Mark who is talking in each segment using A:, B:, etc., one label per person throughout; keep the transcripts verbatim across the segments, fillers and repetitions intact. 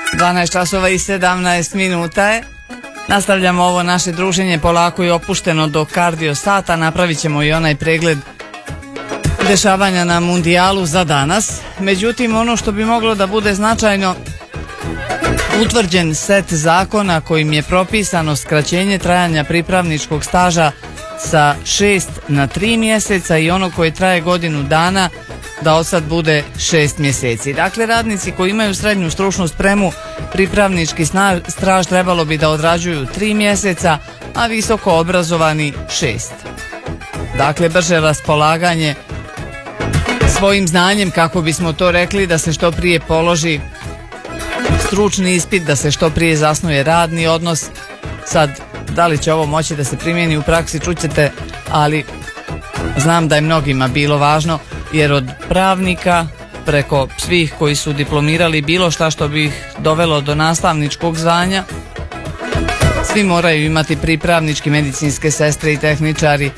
A: dvanaest časova i sedamnaest minuta je. Nastavljamo ovo naše druženje polako i opušteno do kardio sata. Napravit ćemo i onaj pregled dešavanja na mundijalu za danas. Međutim, ono što bi moglo da bude značajno, utvrđen set zakona kojim je propisano skraćenje trajanja pripravničkog staža sa šest na tri mjeseca i ono koje traje godinu dana da od sad bude šest mjeseci. Dakle, radnici koji imaju srednju stručnu spremu pripravnički staž trebalo bi da odrađuju tri mjeseca, a visoko obrazovani šest. Dakle, brže raspolaganje svojim znanjem, kako bismo to rekli, da se što prije položi stručni ispit, da se što prije zasnuje radni odnos. Sad, da li će ovo moći da se primijeni u praksi, čućete, ali znam da je mnogima bilo važno, jer od pravnika preko svih koji su diplomirali bilo šta što bi ih dovelo do nastavničkog zvanja, svi moraju imati pripravnički, medicinske sestre i tehničari.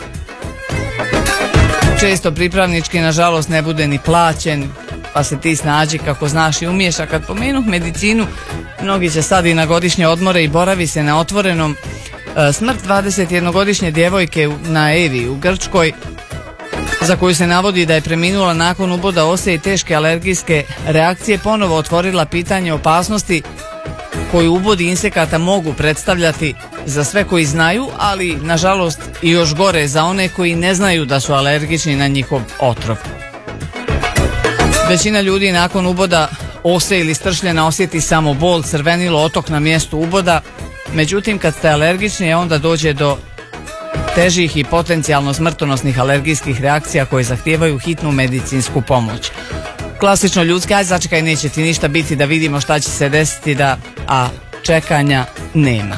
A: Često pripravnički, nažalost, ne bude ni plaćen, pa se ti snađi kako znaš i umiješ. A kad pomenuh medicinu, mnogi će sad i na godišnje odmore i boravi se na otvorenom. Smrt dvadesetjednogodišnje djevojke na Evi u Grčkoj, za koju se navodi da je preminula nakon uboda ose i teške alergijske reakcije, ponovo otvorila pitanje opasnosti koju ubodi insekata mogu predstavljati za sve koji znaju, ali nažalost i još gore za one koji ne znaju da su alergični na njihov otrov. Većina ljudi nakon uboda ose ili stršljena osjeti samo bol, crvenilo, otok na mjestu uboda. Međutim, kad ste alergični, onda dođe do težih i potencijalno smrtonosnih alergijskih reakcija koje zahtijevaju hitnu medicinsku pomoć. Klasično ljudski, aj začekaj, neće ti ništa biti, da vidimo šta će se desiti, da, a čekanja nema.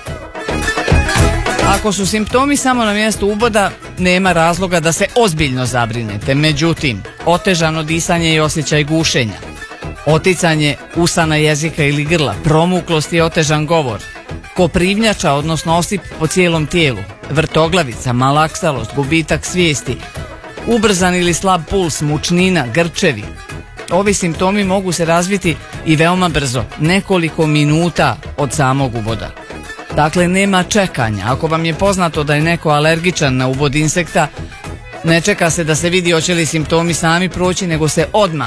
A: Ako su simptomi samo na mjestu uboda, nema razloga da se ozbiljno zabrinete. Međutim, otežano disanje i osjećaj gušenja, oticanje usana, jezika ili grla, promuklost i otežan govor, koprivnjača, odnosno osip po cijelom tijelu, vrtoglavica, malaksalost, gubitak svijesti, ubrzan ili slab puls, mučnina, grčevi. Ovi simptomi mogu se razviti i veoma brzo, nekoliko minuta od samog uboda. Dakle, nema čekanja. Ako vam je poznato da je neko alergičan na ubod insekta, ne čeka se da se vidi hoće li simptomi sami proći, nego se odmah